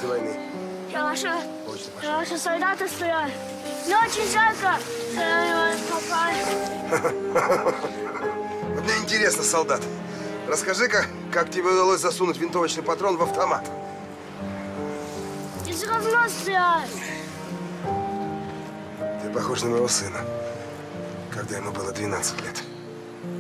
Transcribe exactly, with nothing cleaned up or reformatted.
после войны. Я ваша, Очень ваши солдаты стреляли. Мне очень жалко, что они попали. Мне интересно, солдат. Расскажи-ка, как тебе удалось засунуть винтовочный патрон в автомат? И все равно стреляли. Ты похож на моего сына, когда ему было двенадцать лет.